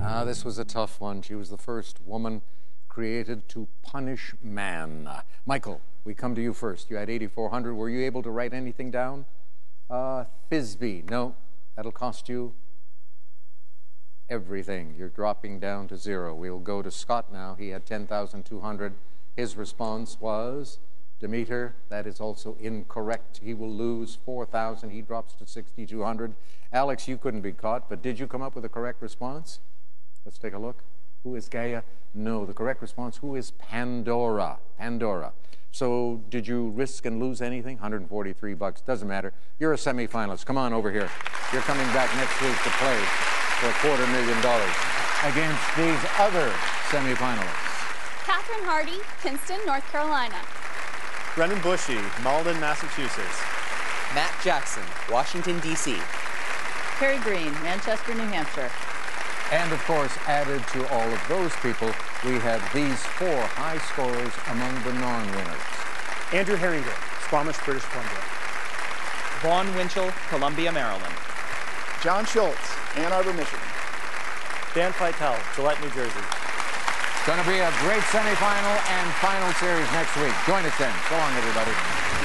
This was a tough one. She was the first woman created to punish man. Michael, we come to you first. You had 8,400. Were you able to write anything down? Thisbe, no. That'll cost you everything. You're dropping down to 0. We'll go to Scott now. He had 10,200. His response was, Demeter, that is also incorrect. He will lose 4,000. He drops to 6,200. Alex, you couldn't be caught, but did you come up with a correct response? Let's take a look. Who is Gaia? No, the correct response, who is Pandora? Pandora. So did you risk and lose anything? $143, doesn't matter. You're a semifinalist. Come on over here. You're coming back next week to play for $250,000 against these other semifinalists. Catherine Hardy, Kinston, North Carolina. Brennan Bushy, Malden, Massachusetts. Matt Jackson, Washington, D.C. Carrie Green, Manchester, New Hampshire. And of course, added to all of those people, we have these 4 high scorers among the non-winners. Andrew Herringer, Squamish, British Columbia. Vaughn Winchell, Columbia, Maryland. John Schultz, Ann Arbor, Michigan. Dan Feitel, Gillette, New Jersey. It's going to be a great semifinal and final series next week. Join us then. So long, everybody.